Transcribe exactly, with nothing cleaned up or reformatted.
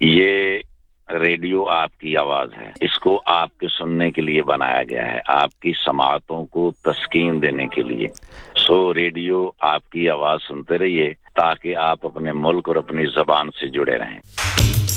ये रेडियो आपकी आवाज है, इसको आपके सुनने के लिए बनाया गया है, आपकी समाअतों को तस्कीन देने के लिए। सो रेडियो आपकी आवाज सुनते रहिए ताकि आप अपने मुल्क और अपनी ज़बान से जुड़े रहें।